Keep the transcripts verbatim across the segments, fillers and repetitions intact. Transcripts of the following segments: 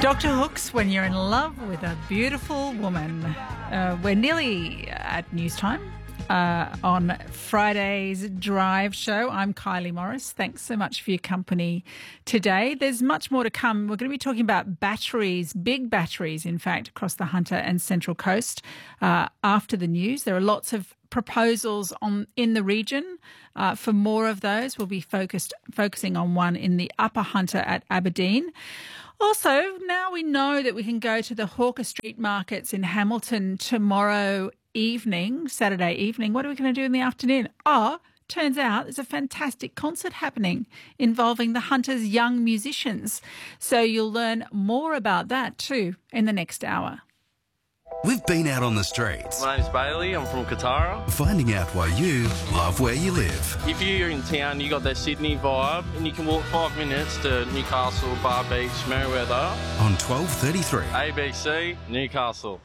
Doctor Hooks, when you're in love with a beautiful woman. Uh, we're nearly at news time uh, on Friday's Drive Show. I'm Kylie Morris. Thanks so much for your company today. There's much more to come. We're going to be talking about batteries, big batteries, in fact, across the Hunter and Central Coast uh, after the news. There are lots of proposals on in the region. Uh, for more of those, we'll be focused focusing on one in the Upper Hunter at Aberdeen. Also, now we know that we can go to the Hawker Street markets in Hamilton tomorrow evening, Saturday evening. What are we going to do in the afternoon? Oh, turns out there's a fantastic concert happening involving the Hunter's young musicians. So you'll learn more about that too in the next hour. We've been out on the streets. My name's Bailey, I'm from Katara. Finding out why you love where you live. If you're in town, you got that Sydney vibe, and you can walk five minutes to Newcastle, Bar Beach, Merewether. On twelve thirty-three. A B C, Newcastle.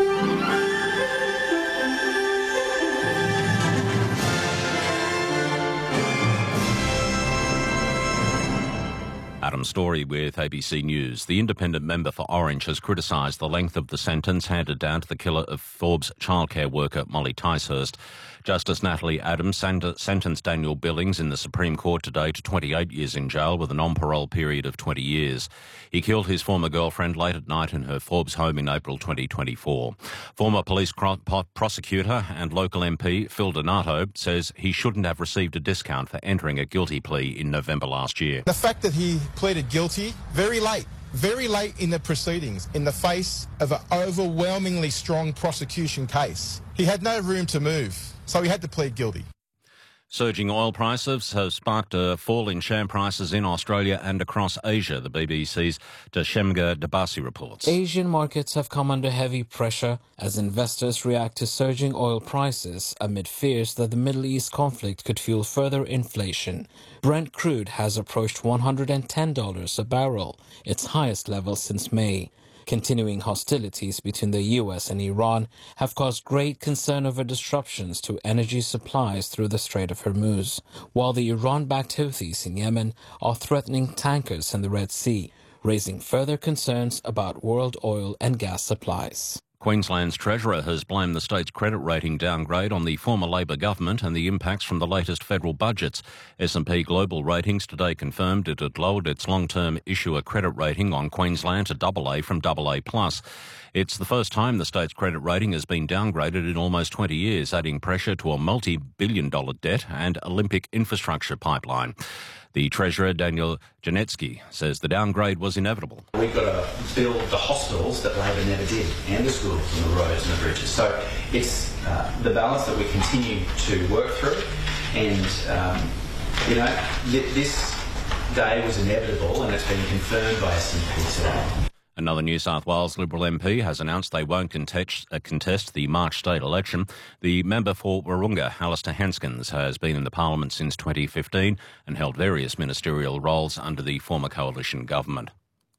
Adam Story with A B C News. The independent member for Orange has criticised the length of the sentence handed down to the killer of Forbes childcare worker Molly Ticehurst. Justice Natalie Adams sentenced Daniel Billings in the Supreme Court today to twenty-eight years in jail with a non-parole period of twenty years. He killed his former girlfriend late at night in her Forbes home in April twenty twenty-four. Former police prosecutor and local M P Phil Donato says he shouldn't have received a discount for entering a guilty plea in November last year. The fact that he pleaded guilty very late, very late in the proceedings, in the face of an overwhelmingly strong prosecution case. He had no room to move, so he had to plead guilty. Surging oil prices have sparked a fall in share prices in Australia and across Asia, the B B C's Dashemga Dabasi reports. Asian markets have come under heavy pressure as investors react to surging oil prices amid fears that the Middle East conflict could fuel further inflation. Brent crude has approached one hundred ten dollars a barrel, its highest level since May. Continuing hostilities between the U S and Iran have caused great concern over disruptions to energy supplies through the Strait of Hormuz, while the Iran-backed Houthis in Yemen are threatening tankers in the Red Sea, raising further concerns about world oil and gas supplies. Queensland's Treasurer has blamed the state's credit rating downgrade on the former Labor government and the impacts from the latest federal budgets. S and P Global Ratings today confirmed it had lowered its long-term issuer credit rating on Queensland to double A from double A plus. It's the first time the state's credit rating has been downgraded in almost twenty years, adding pressure to a multi-billion dollar debt and Olympic infrastructure pipeline. The Treasurer, Daniel Janetsky, says the downgrade was inevitable. We've got to build the hospitals that Labor never did, and the schools and the roads and the bridges. So it's uh, the balance that we continue to work through. And, um, you know, th- this day was inevitable, and it's been confirmed by S and P today. Another New South Wales Liberal M P has announced they won't contest, uh, contest the March state election. The member for Wahroonga, Alistair Hanskins, has been in the parliament since twenty fifteen and held various ministerial roles under the former coalition government.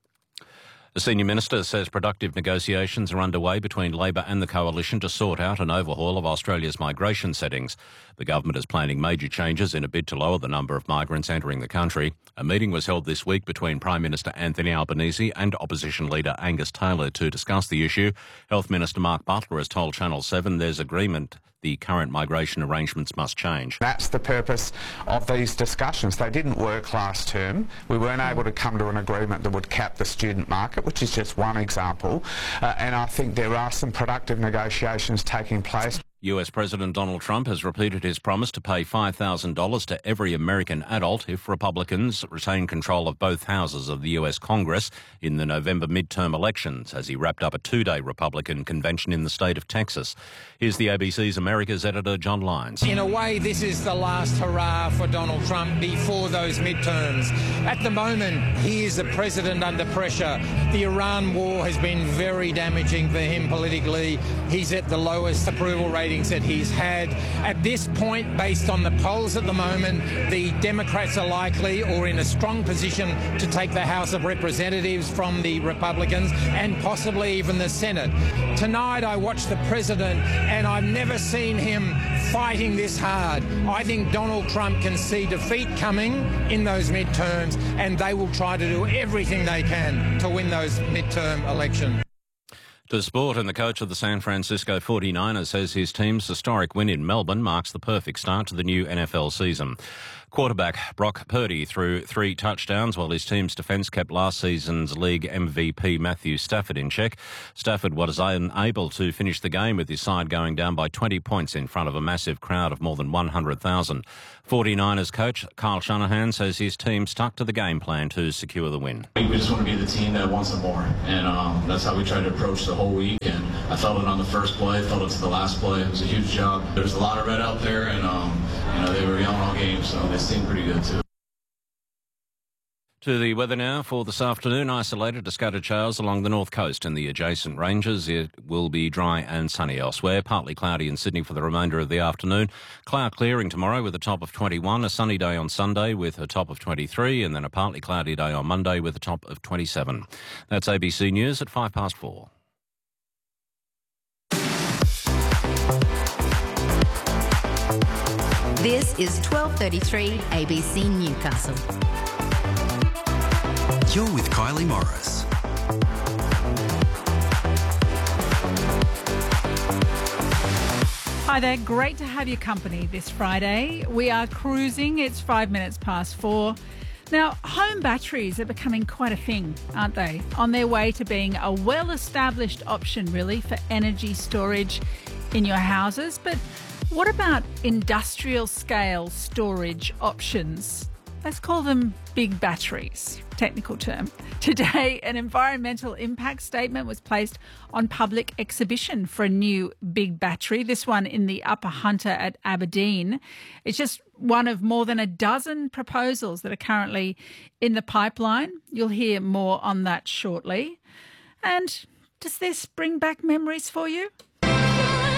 The senior minister says productive negotiations are underway between Labor and the coalition to sort out an overhaul of Australia's migration settings. The government is planning major changes in a bid to lower the number of migrants entering the country. A meeting was held this week between Prime Minister Anthony Albanese and opposition leader Angus Taylor to discuss the issue. Health Minister Mark Butler has told Channel seven there's agreement the current migration arrangements must change. That's the purpose of these discussions. They didn't work last term. We weren't able to come to an agreement that would cap the student market, which is just one example. Uh, and I think there are some productive negotiations taking place. U S President Donald Trump has repeated his promise to pay five thousand dollars to every American adult if Republicans retain control of both houses of the U S Congress in the November midterm elections, as he wrapped up a two-day Republican convention in the state of Texas. Here's the A B C's America's editor, John Lyons. In a way, this is the last hurrah for Donald Trump before those midterms. At the moment, he is the president under pressure. The Iran war has been very damaging for him politically. He's at the lowest approval rating ratings that he's had. At this point, based on the polls at the moment, the Democrats are likely or in a strong position to take the House of Representatives from the Republicans and possibly even the Senate. Tonight I watched the president and I've never seen him fighting this hard. I think Donald Trump can see defeat coming in those midterms, and they will try to do everything they can to win those midterm elections. To sport, and the coach of the San Francisco forty-niners says his team's historic win in Melbourne marks the perfect start to the new N F L season. Quarterback Brock Purdy threw three touchdowns while his team's defence kept last season's league M V P Matthew Stafford in check. Stafford was unable to finish the game with his side going down by twenty points in front of a massive crowd of more than one hundred thousand. forty-niners coach Kyle Shanahan says his team stuck to the game plan to secure the win. We just want to be the team that wants it more, and um, that's how we tried to approach the whole week. And I felt it on the first play, felt it to the last play. It was a huge job. There's a lot of red out there, and um, you know they were yelling all game, so they seemed pretty good too. To the weather now for this afternoon. Isolated to scattered showers along the north coast and the adjacent ranges. It will be dry and sunny elsewhere. Partly cloudy in Sydney for the remainder of the afternoon. Cloud clearing tomorrow with a top of twenty-one. A sunny day on Sunday with a top of twenty-three. And then a partly cloudy day on Monday with a top of twenty-seven. That's A B C News at five past four. This is twelve thirty-three A B C Newcastle. You're with Kylie Morris. Hi there, great to have your company this Friday. We are cruising, it's five minutes past four. Now, home batteries are becoming quite a thing, aren't they? On their way to being a well-established option, really, for energy storage in your houses. But what about industrial scale storage options? Let's call them big batteries, technical term. Today, an environmental impact statement was placed on public exhibition for a new big battery, this one in the Upper Hunter at Aberdeen. It's just one of more than a dozen proposals that are currently in the pipeline. You'll hear more on that shortly. And does this bring back memories for you?